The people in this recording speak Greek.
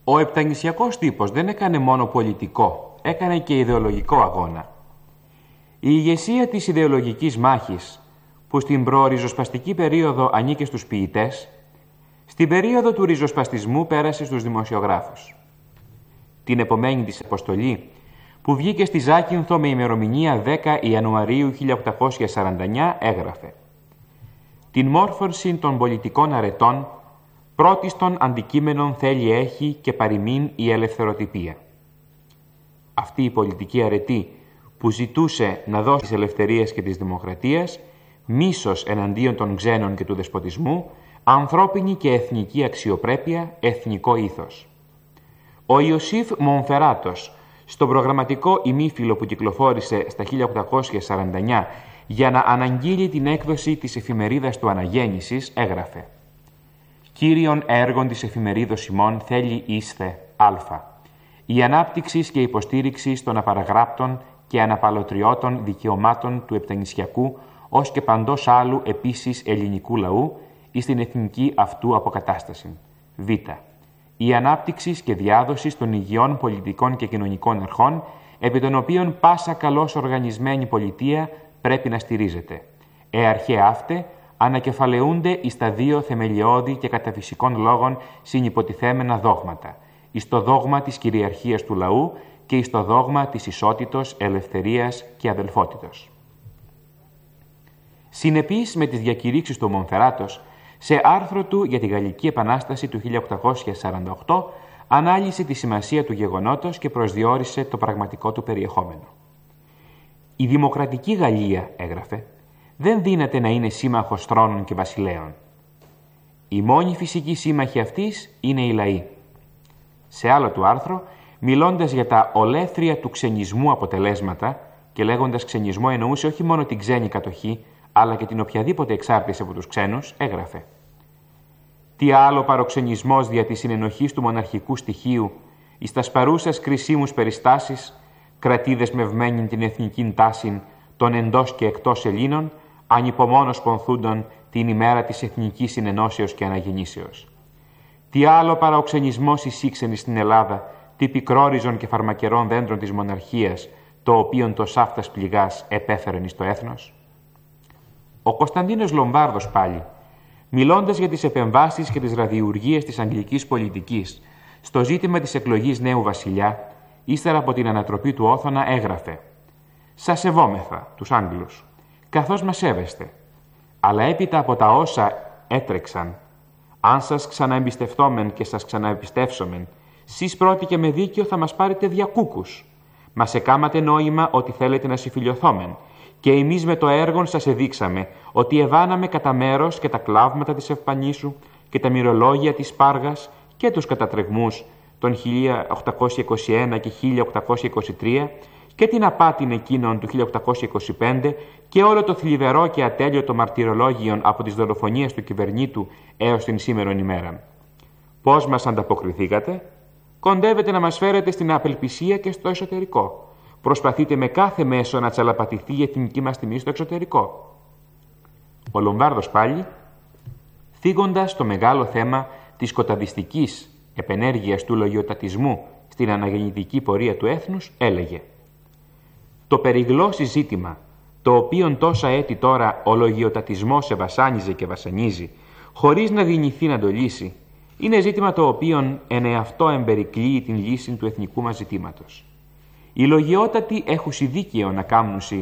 Ο επτανησιακός τύπος δεν έκανε μόνο πολιτικό, έκανε και ιδεολογικό αγώνα. Η ηγεσία της ιδεολογικής μάχης, που στην προριζοσπαστική περίοδο ανήκε στους ποιητές, στην περίοδο του ριζοσπαστισμού πέρασε στους δημοσιογράφους. Την επομένη της αποστολή, που βγήκε στη Ζάκυνθο με ημερομηνία 10 Ιανουαρίου 1849, έγραφε «Την μόρφωση των πολιτικών αρετών, πρώτιστον αντικείμενον θέλει έχει και παροιμήν η ελευθεροτυπία». Αυτή η πολιτική αρετή που ζητούσε να δώσει τις ελευθερίες και της δημοκρατίας, μίσος εναντίον των ξένων και του δεσποτισμού, ανθρώπινη και εθνική αξιοπρέπεια, εθνικό ήθος. Ο Ιωσήφ Μονφεράτος, στο προγραμματικό ημίφυλλο που κυκλοφόρησε στα 1849 για να αναγγείλει την έκδοση της εφημερίδας του Αναγέννησης, έγραφε «Κύριον έργον της εφημερίδος ημών θέλει ίσθε α. Η ανάπτυξη και υποστήριξη των απαραγράπτων και αναπαλωτριώτων δικαιωμάτων του επτανησιακού ως και παντός άλλου επίσης ελληνικού λαού εις την εθνική αυτού αποκατάσταση. Β. Η ανάπτυξη και διάδοση των υγιών πολιτικών και κοινωνικών ερχών, επί των οποίων πάσα καλώς οργανισμένη πολιτεία πρέπει να στηρίζεται. Αρχαία αύτε ανακεφαλαιούνται εις τα δύο θεμελιώδη και κατά φυσικών λόγων συνυποτιθέμενα δόγματα, εις το δόγμα της κυριαρχίας του λαού και εις το δόγμα της ισότητος, ελευθερίας και αδελφότητος. Συνεπής με τις διακηρύξεις του Μονφεράτος, σε άρθρο του για τη Γαλλική Επανάσταση του 1848, ανάλυσε τη σημασία του γεγονότος και προσδιορίσε το πραγματικό του περιεχόμενο. «Η δημοκρατική Γαλλία», έγραφε, «δεν δύναται να είναι σύμμαχος θρόνων και βασιλέων. Η μόνη φυσική σύμμαχη αυτής είναι οι λαοί». Σε άλλο του άρθρο, μιλώντας για τα ολέθρια του ξενισμού αποτελέσματα, και λέγοντας ξενισμό εννοούσε όχι μόνο την ξένη κατοχή, αλλά και την οποιαδήποτε εξάρτηση από τους ξένους, έγραφε «Τι άλλο παροξενισμός δια της συνενοχής του μοναρχικού στοιχείου, εις τας παρούσας κρισίμους περιστάσεις, κρατεί δεσμευμένη την εθνική τάση των εντός και εκτός Ελλήνων, ανυπομόνος πονθούντων την ημέρα της εθνικής συνενώσεως και αναγεννήσεως. Τι άλλο παραοξενισμός εισήξενη στην Ελλάδα, τι πικρόριζων και φαρμακερών δέντρων της μοναρχίας, το οποίον το σάφτας πληγάς επέφερεν εις το έθνος». Ο Κωνσταντίνος Λομβάρδος πάλι, μιλώντας για τις επεμβάσεις και τις ραδιουργίες της αγγλικής πολιτικής στο ζήτημα της εκλογής νέου βασιλιά, ύστερα από την ανατροπή του Όθωνα, έγραφε «Σας σεβόμεθα, τους Άγγλους, καθώς μας σέβεστε, αλλά έπειτα από τα όσα έτρεξαν, αν σας ξαναεμπιστευτόμεν και σας ξαναεμπιστεύσομεν, σεις πρώτοι και με δίκιο θα μας πάρετε διακούκους. Μας εκάματε νόημα ότι θέλετε να συμφιλιωθόμεν, και εμείς με το έργο σας εδείξαμε ότι εβάναμε κατά μέρος και τα κλάυματα της Ευπανήσου και τα μυρολόγια της Πάργας και τους κατατρεγμούς των 1821 και 1823 και την απάτην εκείνων του 1825 και όλο το θλιβερό και ατέλειωτο μαρτυρολόγιον από τις δολοφονίες του κυβερνήτου έως την σήμερον ημέρα. Πώς μας ανταποκριθήκατε? Κοντεύετε να μας φέρετε στην απελπισία και στο εσωτερικό. Προσπαθείτε με κάθε μέσο να τσαλαπατηθεί η εθνική μας τιμή στο εξωτερικό. Ο Λομβάρδος πάλι, θίγοντας το μεγάλο θέμα της σκοταδιστικής επενέργειας του λογιοτατισμού στην αναγεννητική πορεία του έθνους, έλεγε «Το περιγλώσσι ζήτημα, το οποίον τόσα έτη τώρα ο λογιοτατισμός ευασάνιζε και βασανίζει, χωρίς να δυνηθεί να το λύσει, είναι ζήτημα το οποίον εν εαυτό εμπερικλείει την λύση του εθνικού μας ζητήματος. Οι λογιότατοι έχουσι δίκαιο να κάμνουσι